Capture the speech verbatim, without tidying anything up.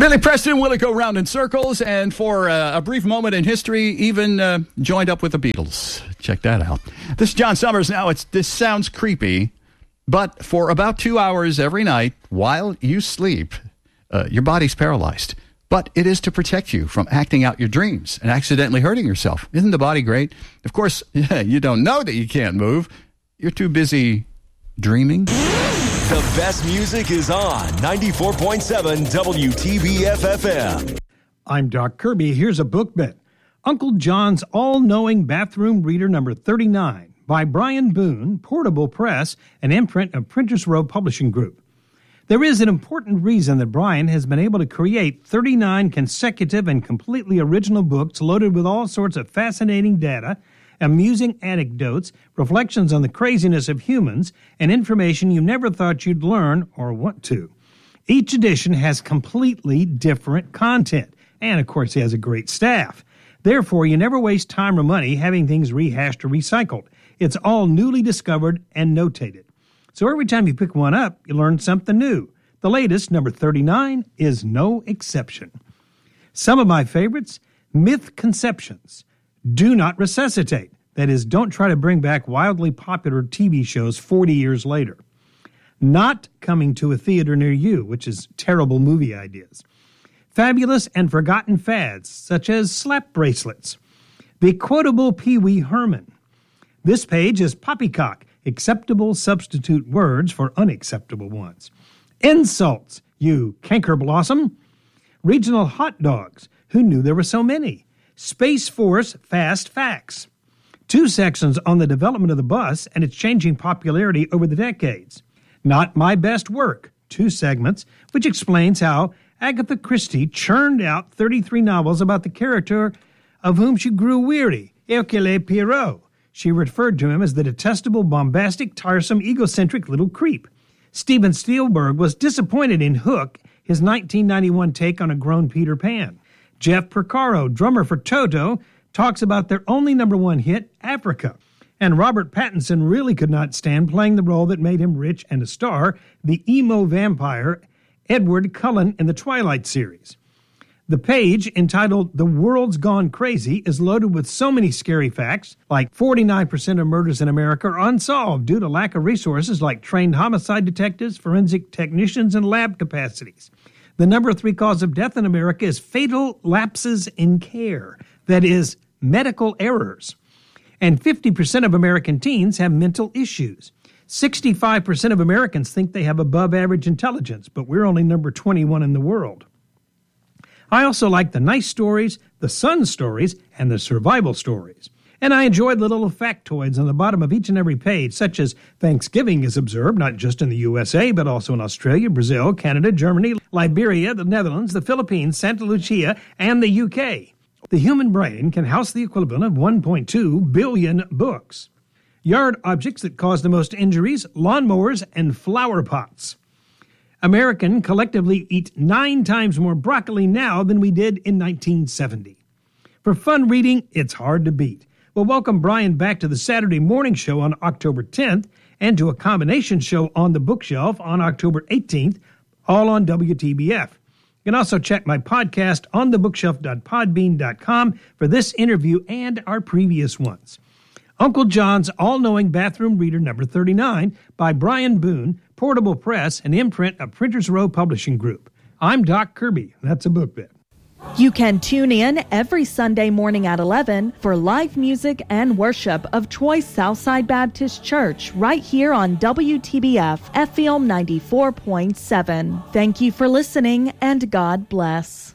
Billy Preston, will it go round in circles? And for uh, a brief moment in history, even uh, joined up with the Beatles. Check that out. This is John Summers. Now, it's this sounds creepy, but for about two hours every night while you sleep, uh, your body's paralyzed. But it is to protect you from acting out your dreams and accidentally hurting yourself. Isn't the body great? Of course, yeah, you don't know that you can't move. You're too busy dreaming. The best music is on ninety-four point seven W T B F F M. I'm Doc Kirby. Here's a book bit. Uncle John's All-Knowing Bathroom Reader number thirty-nine by Brian Boone, Portable Press, an imprint of Printers Row Publishing Group. There is an important reason that Brian has been able to create thirty-nine consecutive and completely original books loaded with all sorts of fascinating data, amusing anecdotes, reflections on the craziness of humans, and information you never thought you'd learn or want to. Each edition has completely different content, and of course he has a great staff. Therefore, you never waste time or money having things rehashed or recycled. It's all newly discovered and notated. So every time you pick one up, you learn something new. The latest, number thirty-nine, is no exception. Some of my favorites: Myth Conceptions. Do not resuscitate. That is, don't try to bring back wildly popular T V shows forty years later. Not coming to a theater near you, which is terrible movie ideas. Fabulous and forgotten fads, such as slap bracelets. The quotable Pee Wee Herman. This page is poppycock, acceptable substitute words for unacceptable ones. Insults, you canker blossom. Regional hot dogs, who knew there were so many? Space Force Fast Facts. Two sections on the development of the bus and its changing popularity over the decades. Not My Best Work. Two segments, which explains how Agatha Christie churned out thirty-three novels about the character of whom she grew weary, Hercule Poirot. She referred to him as the detestable, bombastic, tiresome, egocentric little creep. Steven Spielberg was disappointed in Hook, his nineteen ninety-one take on a grown Peter Pan. Jeff Porcaro, drummer for Toto, talks about their only number one hit, Africa. And Robert Pattinson really could not stand playing the role that made him rich and a star, the emo vampire Edward Cullen in the Twilight series. The page, entitled The World's Gone Crazy, is loaded with so many scary facts, like forty-nine percent of murders in America are unsolved due to lack of resources like trained homicide detectives, forensic technicians, and lab capacities. The number three cause of death in America is fatal lapses in care, that is, medical errors. And fifty percent of American teens have mental issues. sixty-five percent of Americans think they have above average intelligence, but we're only number twenty-one in the world. I also like the nice stories, the sun stories, and the survival stories. And I enjoyed the little factoids on the bottom of each and every page, such as Thanksgiving is observed not just in the U S A, but also in Australia, Brazil, Canada, Germany, Liberia, the Netherlands, the Philippines, Santa Lucia, and the U K. The human brain can house the equivalent of one point two billion books. Yard objects that cause the most injuries, lawnmowers, and flower pots. Americans collectively eat nine times more broccoli now than we did in nineteen seventy. For fun reading, it's hard to beat. Well, welcome Brian back to the Saturday morning show on October tenth and to a combination show on the bookshelf on October eighteenth, all on W T B F. You can also check my podcast on the bookshelf dot podbean dot com for this interview and our previous ones. Uncle John's All-Knowing Bathroom Reader number thirty-nine by Brian Boone, Portable Press, an imprint of Printers Row Publishing Group. I'm Doc Kirby. That's a book bit. You can tune in every Sunday morning at eleven for live music and worship of Troy Southside Baptist Church right here on W T B F F M ninety-four point seven. Thank you for listening, and God bless.